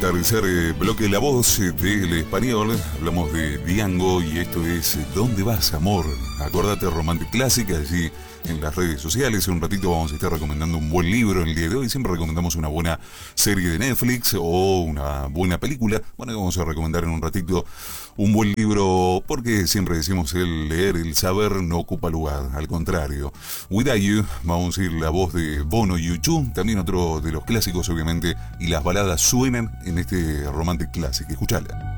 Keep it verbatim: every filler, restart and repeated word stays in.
tercer eh, bloque La Voz eh, del Español. Hablamos de Diango y esto es ¿Dónde vas, amor? Acordate, Romantic Classic, allí en las redes sociales. En un ratito vamos a estar recomendando un buen libro el día de hoy. Siempre recomendamos una buena serie de Netflix o una buena película. Bueno, vamos a recomendar en un ratito un buen libro, porque siempre decimos el leer, el saber no ocupa lugar, al contrario. Without You, vamos a ir la voz de Bono y U dos, también otro de los clásicos obviamente, y las baladas suenan en este Romantic Classic. Escuchala.